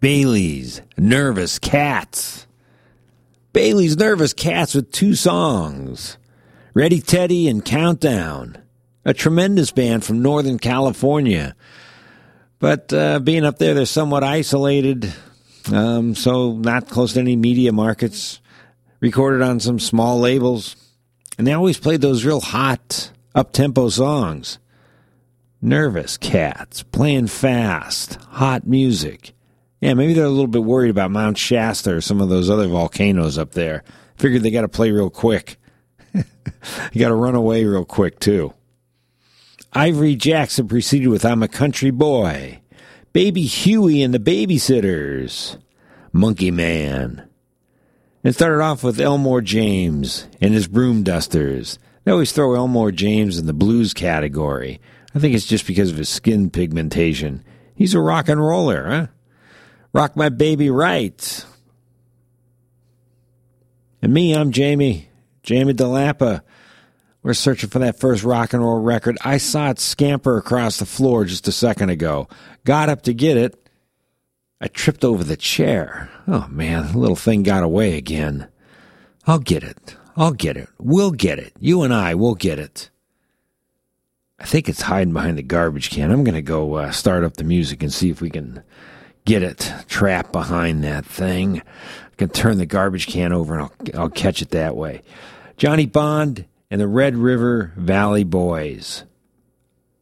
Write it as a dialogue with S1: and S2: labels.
S1: Bailey's Nervous Cats. Bailey's Nervous Cats with 2 songs. Ready Teddy and Countdown. A tremendous band from Northern California. But being up there, they're somewhat isolated. So not close to any media markets. Recorded on some small labels. And they always played those real hot, up-tempo songs. Nervous Cats, playing fast, hot music. Yeah, maybe they're a little bit worried about Mount Shasta or some of those other volcanoes up there. Figured they got to play real quick. You got to run away real quick, too. Ivory Jackson preceded with I'm a Country Boy. Baby Huey and the Babysitters. Monkey Man. It started off with Elmore James and his Broom Dusters. They always throw Elmore James in the blues category. I think it's just because of his skin pigmentation. He's a rock and roller, huh? Rock My Baby Right. And me, I'm Jamie DeLappa. We're searching for that first rock and roll record. I saw it scamper across the floor just a second ago. Got up to get it. I tripped over the chair. Oh, man, the little thing got away again. I'll get it. We'll get it. You and I will get it. I think it's hiding behind the garbage can. I'm going to go start up the music and see if we can get it trapped behind that thing. I can turn the garbage can over and I'll catch it that way. Johnny Bond and the Red River Valley Boys.